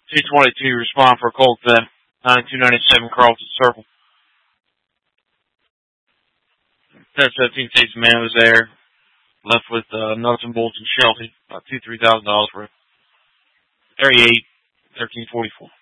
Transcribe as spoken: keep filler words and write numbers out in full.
two twenty-two, respond for a cold theft. ninety-two ninety-seven, Carlton Circle. ten seventeen states the man was there. Left with uh, nuts and bolts and shelving. About two, three thousand dollars worth. Area eight, thirteen forty-four.